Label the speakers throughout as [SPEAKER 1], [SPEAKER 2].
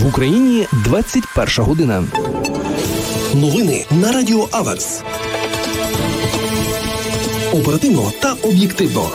[SPEAKER 1] В Україні 21 година.
[SPEAKER 2] Новини на Радіо Аверс. Оперативно та об'єктивно.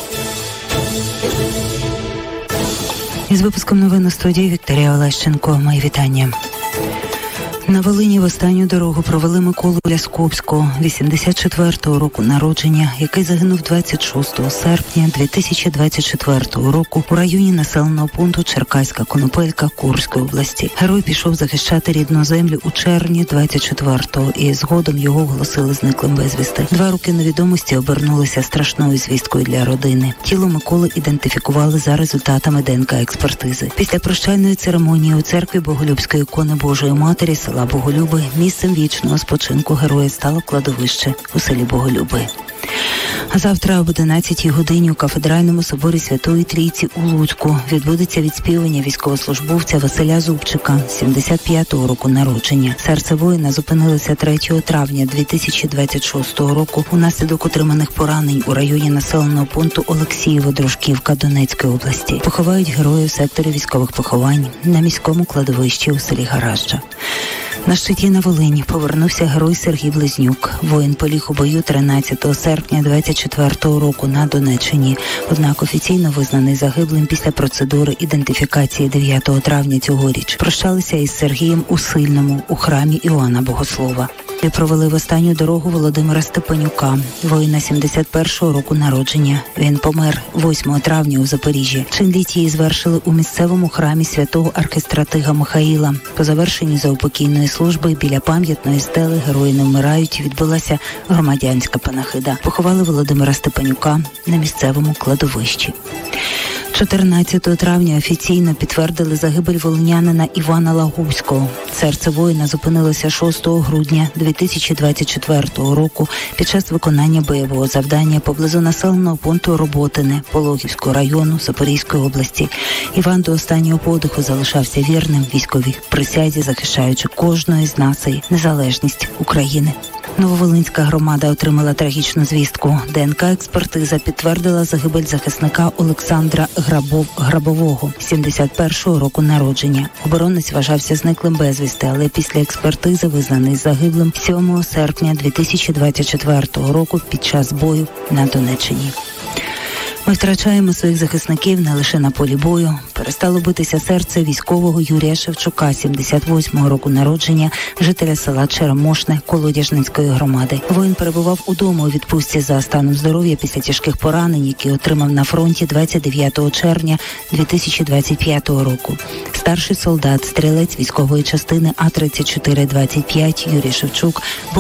[SPEAKER 3] Із випуском новин у студії Вікторія Олещенко. Мої вітання. На Волині в останню дорогу провели Миколу Ляскопського, 84-го року народження, який загинув 26 серпня 2024 року у районі населеного пункту Черкаська Конопелька Курської області. Герой пішов захищати рідну землю у червні 24-го і згодом його оголосили зниклим безвісти. 2 роки невідомості обернулися страшною звісткою для родини. Тіло Миколи ідентифікували за результатами ДНК-експертизи. Після прощальної церемонії у церкві Боголюбської ікони Божої Матері села Боголюби місцем вічного спочинку героя стало кладовище у селі Боголюби. А завтра об 11-й годині у Кафедральному соборі Святої Трійці у Луцьку відбудеться відспівання військовослужбовця Василя Зубчика, 75-го року народження. Серце воїна зупинилося 3 травня 2026 року унаслідок отриманих поранень у районі населеного пункту Олексієво-Дружківка Донецької області. Поховають героя в секторі військових поховань на міському кладовищі у селі Гаражджа. На щиті на Волині повернувся герой Сергій Близнюк. Воїн поліг у бою 13 серпня 24-го року на Донеччині. Однак офіційно визнаний загиблим після процедури ідентифікації 9 травня цьогоріч. Прощалися із Сергієм у Сильному, у храмі Іоанна Богослова. І провели в останню дорогу Володимира Степанюка, воїна 71-го року народження. Він помер 8 травня у Запоріжжі. Чин літії звершили у місцевому храмі святого архистратига Михаїла. По завершенні заупокійної служби біля пам'ятної стели «Герої не вмирають» відбулася громадянська панахида. Поховали Володимира Степанюка на місцевому кладовищі. 14 травня офіційно підтвердили загибель волинянина Івана Лагуського. Серце воїна зупинилося 6 грудня 2024 року під час виконання бойового завдання поблизу населеного пункту Роботине Пологівського району Запорізької області. Іван до останнього подиху залишався вірним військовій присязі, захищаючи кожної з націй незалежність України. Нововолинська громада отримала трагічну звістку. ДНК-експертиза підтвердила загибель захисника Олександра Грабового, 71-го року народження. Оборонець вважався зниклим безвісти, але після експертизи визнаний загиблим 7 серпня 2024 року під час бою на Донеччині. Ми втрачаємо своїх захисників не лише на полі бою. Перестало битися серце військового Юрія Шевчука, 78-го року народження, жителя села Черемошне Колодяжницької громади. Воїн перебував удома у відпустці за станом здоров'я після тяжких поранень, які отримав на фронті 29 червня 2025 року. Старший солдат, стрілець військової частини А-34-25 Юрій Шевчук був